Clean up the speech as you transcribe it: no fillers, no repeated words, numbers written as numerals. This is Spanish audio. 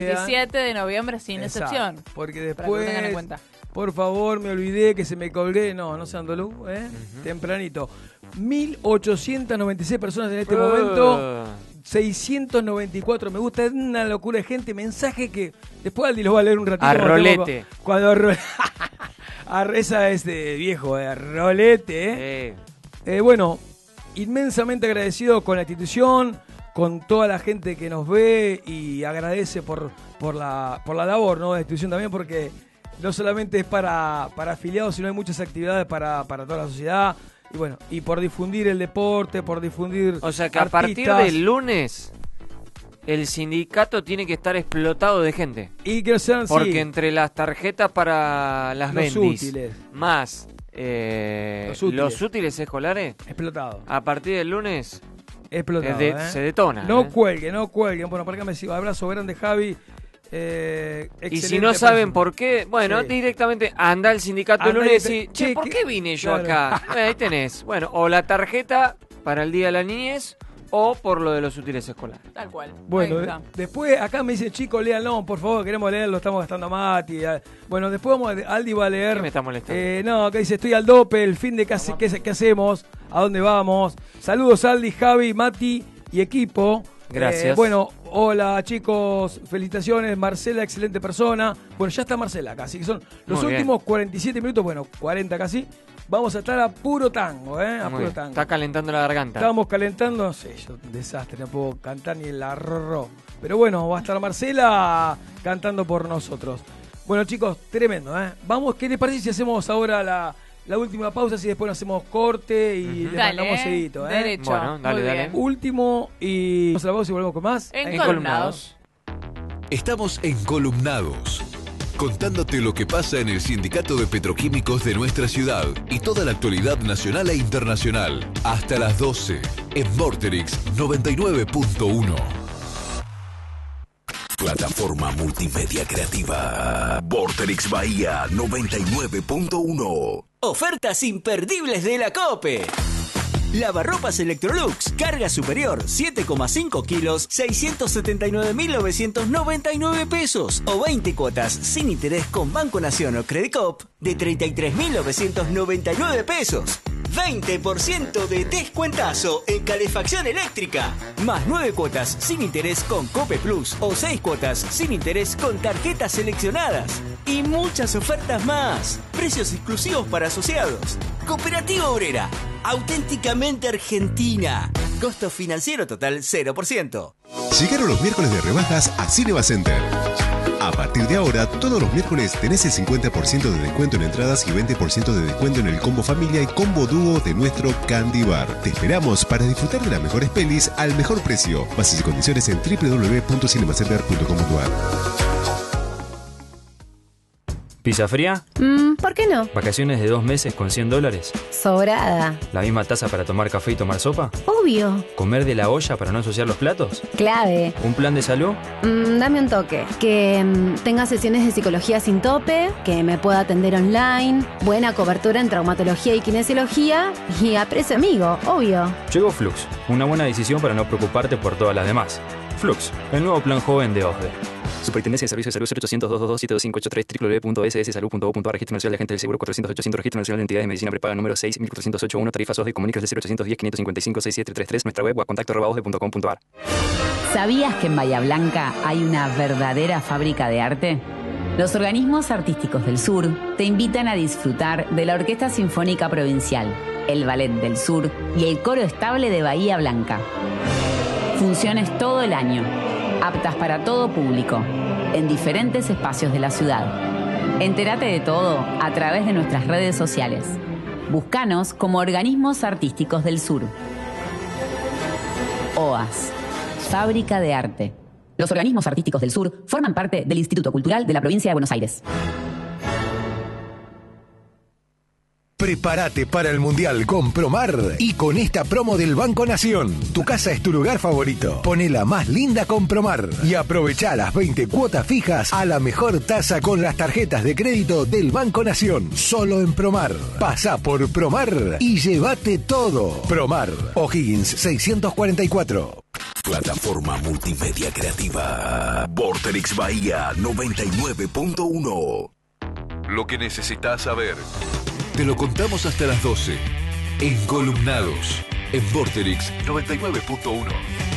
17 de noviembre sin excepción. Porque después, para que lo tengan en cuenta. Por favor, me olvidé que se me colgué. No sean dolú, tempranito. 1.896 personas en este momento. 694 me gusta. Es una locura de gente. Mensaje que después Aldi los va a leer un ratito. Arrolete. Esa es de viejo, Arrolete. Bueno, inmensamente agradecido con la institución, con toda la gente que nos ve y agradece por la labor, ¿no? De la institución también, porque no solamente es para afiliados, sino hay muchas actividades para toda la sociedad. Y bueno, y por difundir el deporte, por difundir O sea que artistas. a partir del lunes el sindicato tiene que estar explotado de gente. Y que sean, porque sí, entre las tarjetas para las los bendis útiles, más los útiles escolares, explotado. a partir del lunes Explotado, se detona. No cuelguen. Bueno, para acá me sigo. Abrazo grande, Javi. Y si no saben por qué, bueno, Sí. directamente anda al sindicato el lunes y Che, ¿por qué vine yo claro. acá? Ahí tenés. Bueno, o la tarjeta para el Día de la Niñez o por lo de los útiles escolares. Tal cual. Bueno, Ahí está. después acá me dicen, chicos, léanlo, por favor, queremos leerlo, estamos gastando mati. Bueno, después Aldi va a leer. ¿Qué me está molestando? No, acá dice, estoy al dope, el fin de qué hacemos, a dónde vamos. Saludos, Aldi, Javi, Mati y equipo. Gracias. Bueno, hola chicos, felicitaciones, Marcela, excelente persona. Bueno, ya está Marcela acá, así que son los Muy últimos 47 minutos, bueno, 40 casi. Vamos a estar a puro tango, a Muy puro bien. tango. Está calentando la garganta. Estábamos calentando, no sé, yo un desastre, no puedo cantar ni el arroz. Pero bueno, va a estar Marcela cantando por nosotros. Bueno chicos, tremendo, Vamos, ¿qué les parece si hacemos ahora la última pausa, si después nos hacemos corte y le mandamos seguidito, Derecho. Bueno, dale, Muy dale. bien. Último y vamos a la pausa y volvemos con más. Encolumnados. Estamos encolumnados, contándote lo que pasa en el Sindicato de Petroquímicos de nuestra ciudad y toda la actualidad nacional e internacional. Hasta las 12 en Vorterix 99.1. Plataforma multimedia creativa. Vorterix Bahía 99.1. Ofertas imperdibles de la COPE. Lavarropas Electrolux, carga superior, 7,5 kilos, 679.999 pesos. O 20 cuotas sin interés con Banco Nación o Credicop de 33.999 pesos. 20% de descuentazo en calefacción eléctrica. Más 9 cuotas sin interés con Cope Plus o 6 cuotas sin interés con tarjetas seleccionadas. Y muchas ofertas más. Precios exclusivos para asociados. Cooperativa Obrera. Auténticamente argentina. Costo financiero total 0%. Llegaron los miércoles de rebajas a Cinema Center. A partir de ahora, todos los miércoles tenés el 50% de descuento en entradas y 20% de descuento en el combo familia y combo dúo de nuestro Candy Bar. Te esperamos para disfrutar de las mejores pelis al mejor precio. Bases y condiciones en www.cinemacenter.com.ar. ¿Pizza fría? ¿Por qué no? ¿Vacaciones de 2 meses con $100? Sobrada. ¿La misma taza para tomar café y tomar sopa? Obvio. ¿Comer de la olla para no ensuciar los platos? Clave. ¿Un plan de salud? Dame un toque. Que tenga sesiones de psicología sin tope, que me pueda atender online, buena cobertura en traumatología y kinesiología y a precio amigo, obvio. Llegó Flux, una buena decisión para no preocuparte por todas las demás. Flux, el nuevo plan joven de OSDE. Superintendencia de Servicios de Salud 0800-222-7583 www.sssalud.gov.ar. Registro Nacional de Agentes del Seguro 400-800. Registro Nacional de Entidades de Medicina Prepaga número 6.408.1. Tarifas OSDE. Comunícase del 0810-555-6733. Nuestra web o a contacto@osde.com.ar. ¿Sabías que en Bahía Blanca hay una verdadera fábrica de arte? Los organismos artísticos del sur te invitan a disfrutar de la Orquesta Sinfónica Provincial, el Ballet del Sur y el Coro Estable de Bahía Blanca. Funciones todo el año, aptas para todo público, en diferentes espacios de la ciudad. Entérate de todo a través de nuestras redes sociales. Búscanos como Organismos Artísticos del Sur. OAS, Fábrica de Arte. Los organismos artísticos del sur forman parte del Instituto Cultural de la Provincia de Buenos Aires. Prepárate para el Mundial con Promar y con esta promo del Banco Nación. Tu casa es tu lugar favorito. Poné la más linda con Promar y aprovecha las 20 cuotas fijas a la mejor tasa con las tarjetas de crédito del Banco Nación. Solo en Promar. Pasá por Promar y llévate todo. Promar, O'Higgins 644. Plataforma multimedia creativa. Vorterix Bahía 99.1. Lo que necesitas saber. Te lo contamos hasta las 12. En Columnados. En Vorterix 99.1.